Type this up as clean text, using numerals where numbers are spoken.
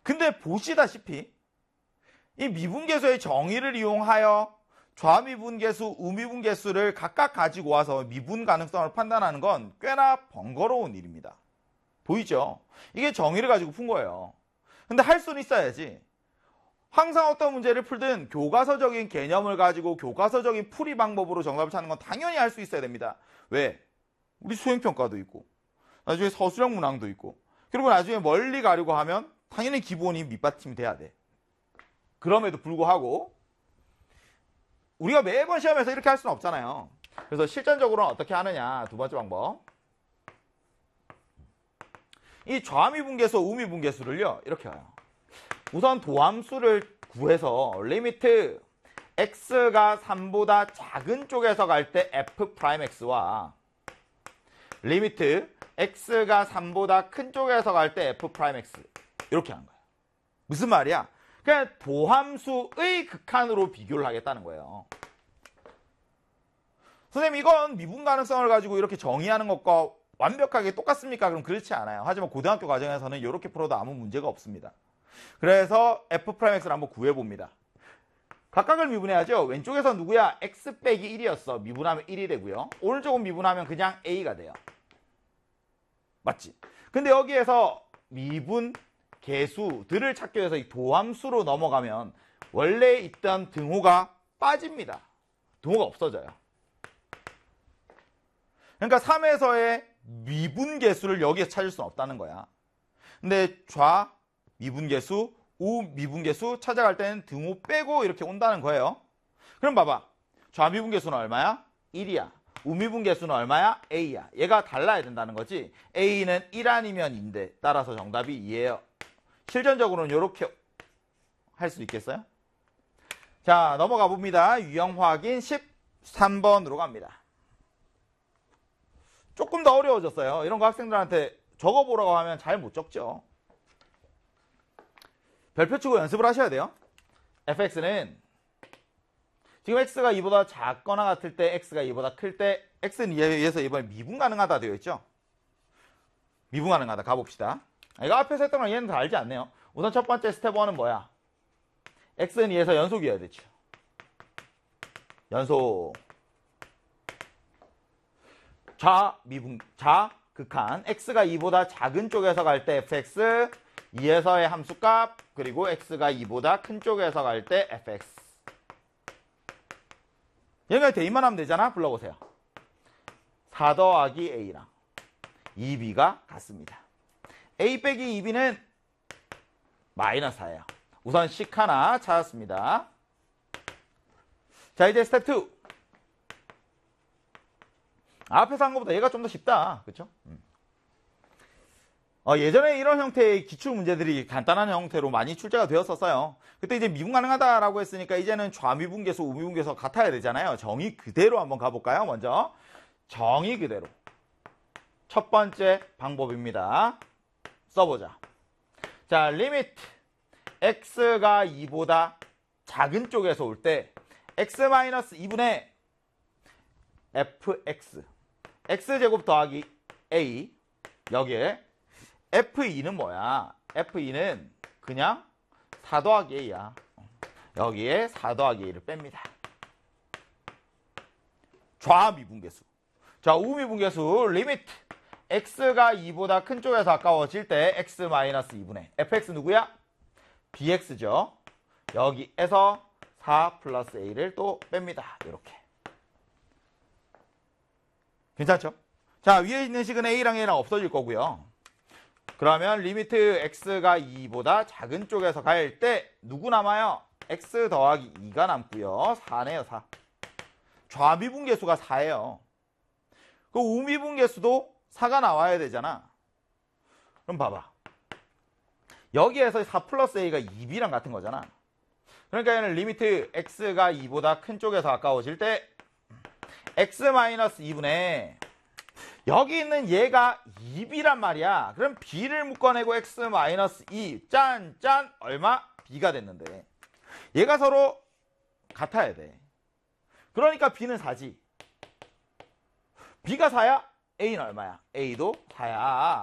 근데 보시다시피 이 미분계수의 정의를 이용하여 좌미분계수, 우미분계수를 각각 가지고 와서 미분 가능성을 판단하는 건 꽤나 번거로운 일입니다. 보이죠? 이게 정의를 가지고 푼 거예요. 근데 할 수는 있어야지. 항상 어떤 문제를 풀든 교과서적인 개념을 가지고 교과서적인 풀이 방법으로 정답을 찾는 건 당연히 할 수 있어야 됩니다. 왜? 우리 수행평가도 있고 나중에 서술형 문항도 있고 그리고 나중에 멀리 가려고 하면 당연히 기본이 밑받침이 돼야 돼. 그럼에도 불구하고 우리가 매번 시험에서 이렇게 할 수는 없잖아요. 그래서 실전적으로는 어떻게 하느냐. 두 번째 방법. 이 좌미분계수, 우미분계수를요. 이렇게 해요. 우선 도함수를 구해서 리미트 x가 3보다 작은 쪽에서 갈 때 f'x와 리미트 x가 3보다 큰 쪽에서 갈 때 f'x 이렇게 하는 거예요. 무슨 말이야? 그냥 도함수의 극한으로 비교를 하겠다는 거예요. 선생님 이건 미분 가능성을 가지고 이렇게 정의하는 것과 완벽하게 똑같습니까? 그럼 그렇지 않아요. 하지만 고등학교 과정에서는 이렇게 풀어도 아무 문제가 없습니다. 그래서 f'x를 한번 구해봅니다. 각각을 미분해야죠. 왼쪽에서 누구야? x 빼기 1이었어. 미분하면 1이 되고요. 오른쪽은 미분하면 그냥 a가 돼요. 맞지? 근데 여기에서 미분 계수들을 찾기 위해서 이 도함수로 넘어가면 원래 있던 등호가 빠집니다. 등호가 없어져요. 그러니까 3에서의 미분계수를 여기에서 찾을 수는 없다는 거야. 근데 좌 미분계수, 우 미분계수 찾아갈 때는 등호 빼고 이렇게 온다는 거예요. 그럼 봐봐. 좌 미분계수는 얼마야? 1이야. 우 미분계수는 얼마야? a야. 얘가 달라야 된다는 거지. a는 1 아니면 2인데 따라서 정답이 2예요. 실전적으로는 이렇게 할 수 있겠어요? 자, 넘어가 봅니다. 유형 확인 13번으로 갑니다. 조금 더 어려워졌어요. 이런 거 학생들한테 적어보라고 하면 잘 못 적죠. 별표 치고 연습을 하셔야 돼요. fx는 지금 x가 2보다 작거나 같을 때 x가 2보다 클 때 x는 2에 의해서 이번에 미분 가능하다 되어 있죠. 미분 가능하다 가봅시다. 이거 앞에서 했던 건 얘는 다 알지 않네요. 우선 첫 번째 스텝 1은 뭐야? x는 2에서 연속이어야 되죠. 연속. 좌 극한 x가 2보다 작은 쪽에서 갈 때 fx 2에서의 함수값 그리고 x가 2보다 큰 쪽에서 갈 때 fx 여기가 대입만 하면 되잖아. 불러보세요. 4 더하기 a랑 2b가 같습니다. a 빼기 2b는 마이너스 4예요. 우선 식 하나 찾았습니다. 자, 이제 스텝 2. 앞에서 한 것보다 얘가 좀 더 쉽다. 그렇죠? 예전에 이런 형태의 기출 문제들이 간단한 형태로 많이 출제가 되었었어요. 그때 이제 미분 가능하다라고 했으니까 이제는 좌미분계수, 우미분계수가 같아야 되잖아요. 정의 그대로 한번 가볼까요? 먼저 정의 그대로. 첫 번째 방법입니다. 써보자. 자, 리미트 x가 2보다 작은 쪽에서 올 때 x-2분의 fx x제곱 더하기 a 여기에 f2는 뭐야? f2는 그냥 4 더하기 a야. 여기에 4 더하기 a를 뺍니다. 좌미분계수. 자, 우미분계수 리미트 x가 2보다 큰 쪽에서 아까워질 때 x-2분의 fx 누구야? bx죠. 여기에서 4 플러스 a를 또 뺍니다. 이렇게. 괜찮죠? 자, 위에 있는 식은 a랑 a랑 없어질 거고요. 그러면 리미트 x가 2보다 작은 쪽에서 갈 때 누구 남아요? x 더하기 2가 남고요. 4네요. 4. 좌미분계수가 4예요. 그 우미분계수도 4가 나와야 되잖아. 그럼 봐봐. 여기에서 4 플러스 a가 2b랑 같은 거잖아. 그러니까 얘는 리미트 x가 2보다 큰 쪽에서 가까워질 때 x-2분의 여기 있는 얘가 2b란 말이야. 그럼 b를 묶어내고 x-2 짠 얼마? b가 됐는데 얘가 서로 같아야 돼. 그러니까 b는 4지. b가 4야? a는 얼마야? a도 4야.